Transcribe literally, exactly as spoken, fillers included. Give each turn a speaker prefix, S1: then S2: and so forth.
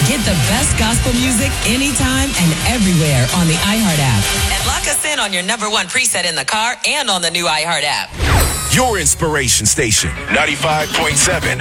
S1: Get the best gospel music anytime and everywhere on the iHeart app. And lock us in on your number one preset in the car and on the new iHeart app.
S2: Your inspiration station, ninety-five point seven